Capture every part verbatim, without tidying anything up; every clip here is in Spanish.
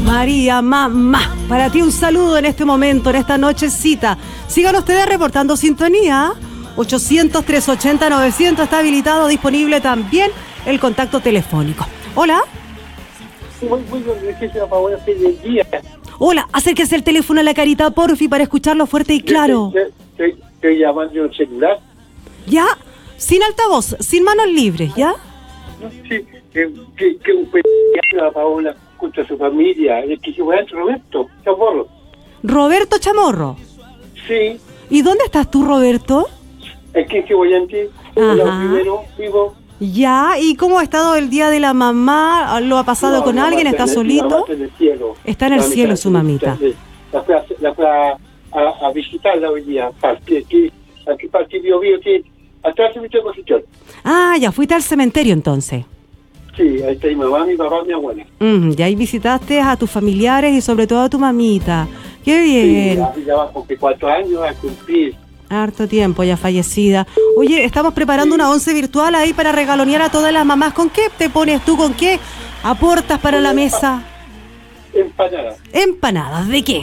María, mamá. Para ti un saludo en este momento, en esta nochecita. Sigan ustedes reportando sintonía. ochocientos, trescientos ochenta, novecientos está habilitado, disponible también el contacto telefónico. Hola. Muy, muy bien, Paola, feliz día. Hola, acérquese el teléfono a la carita, porfi, para escucharlo fuerte y claro. Estoy, estoy llamando el celular. ¿Ya? Sin altavoz, sin manos libres, ¿ya? Sí, que, que, que un pequeño Paola junto a su familia, el que se va a Roberto Chamorro. Roberto Chamorro. Sí. ¿Y dónde estás tú, Roberto? Aquí en Chihuayante, primero, vivo. Ya, ¿y cómo ha estado el día de la mamá? ¿Lo ha pasado No, con no, alguien? ¿Está en el, solito? En el cielo. Está en el mamita, cielo su mamita. La fue a, la fue a, a, a visitarla hoy día. Aquí, aquí, aquí partí Bio Bio, que atrás se me echó posición. Ah, ya fuiste al cementerio entonces. Sí, ahí está mi mamá, mi papá, mi abuela. Mm, y ahí visitaste a tus familiares y sobre todo a tu mamita. ¡Qué bien! Sí, ya va porque cuatro años a cumplir. Harto tiempo ya fallecida. Oye, estamos preparando sí. una once virtual ahí para regalonear a todas las mamás. ¿Con qué te pones tú? ¿Con qué aportas para Con la empa- mesa? Empanadas. ¿Empanadas? ¿De qué?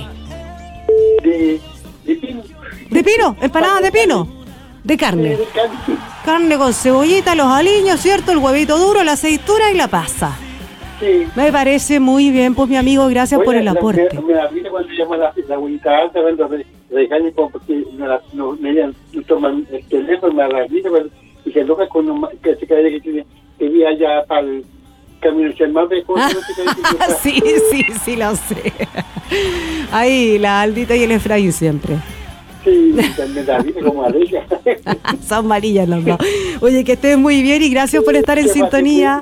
De, de pino. ¿De pino? ¿Empanadas de pino? De carne. De, de carne. Carne con cebollita, los aliños, ¿cierto? El huevito duro, la aceituna y la pasa. Sí. Me parece muy bien, pues mi amigo, gracias Oye, por el la, aporte. Me, me avisa cuando llama la, la abuelita alta, cuando regañe porque no, la, no, me, no toman el teléfono, me avisa y se enoja con un, que se cae que tiene que ir allá para el camino del mar de cosas. Sí, sí, sí, lo sé. Ahí, la Aldita y el Efraín siempre. Sí, también la vida como amarilla. Son amarillas los dos. Oye, que estés muy bien y gracias por estar en sintonía.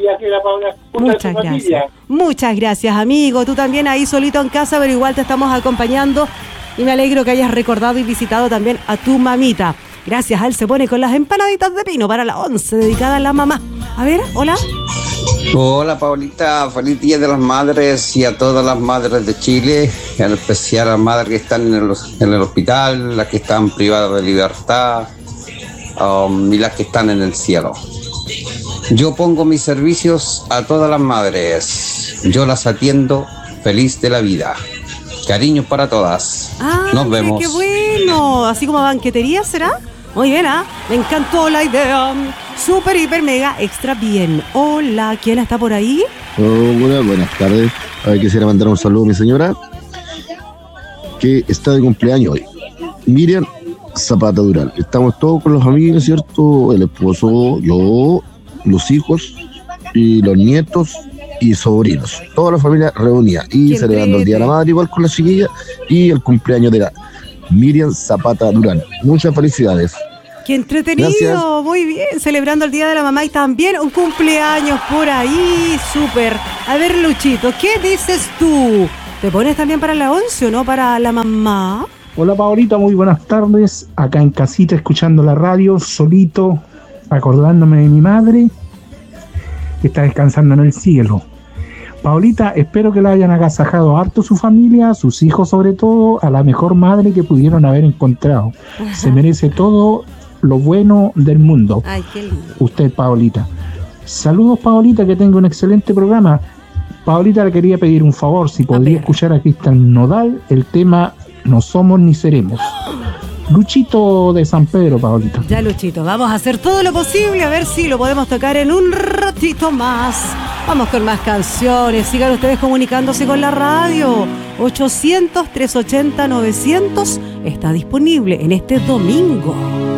Muchas gracias. Muchas gracias, amigo. Tú también ahí solito en casa, pero igual te estamos acompañando. Y me alegro que hayas recordado y visitado también a tu mamita. Gracias, él se pone con las empanaditas de pino para la once, dedicada a la mamá. A ver, hola. Hola, Paulita, feliz Día de las Madres y a todas las madres de Chile, en especial a las madres que están en el, en el hospital, las que están privadas de libertad um, y las que están en el cielo. Yo pongo mis servicios a todas las madres, yo las atiendo feliz de la vida. Cariños para todas. Ah, nos vemos. ¡Qué bueno! Así como banquetería, ¿será? Muy bien, ¿ah? ¿eh? Me encantó la idea. Súper, hiper, mega, extra bien. Hola, ¿quién está por ahí? Hola, buenas tardes. A ver, quisiera mandar un saludo a mi señora, que está de cumpleaños hoy. Miriam Zapata Durán. Estamos todos con los amigos, ¿cierto? El esposo, yo, los hijos y los nietos y sobrinos. Toda la familia reunida y celebrando el Día de la Madre igual con la chiquilla y el cumpleaños de la Miriam Zapata Durán. Muchas felicidades. ¡Qué entretenido! Gracias. Muy bien, celebrando el Día de la Mamá y también un cumpleaños por ahí. Súper. A ver, Luchito, ¿qué dices tú? ¿Te pones también para la once o no para la mamá? Hola, Paolita, muy buenas tardes. Acá en casita escuchando la radio, solito, acordándome de mi madre, que está descansando en el cielo. Paolita, espero que la hayan agasajado harto su familia, sus hijos sobre todo, a la mejor madre que pudieron haber encontrado. Ajá. Se merece todo lo bueno del mundo. Ay, qué lindo. Usted, Paolita. Saludos, Paolita, que tenga un excelente programa. Paolita, le quería pedir un favor, si podría escuchar a Cristian Nodal el tema No somos ni seremos. Luchito de San Pedro, Paolita. Ya, Luchito, vamos a hacer todo lo posible a ver si lo podemos tocar en un ratito más. Vamos con más canciones. Sigan ustedes comunicándose con la radio. ochocientos, trescientos ochenta, novecientos está disponible en este domingo.